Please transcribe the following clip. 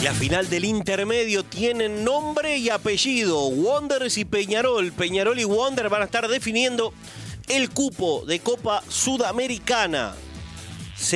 La final del intermedio tiene nombre y apellido. Wanderers y Peñarol. Peñarol y Wanderers van a estar definiendo el cupo de Copa Sudamericana.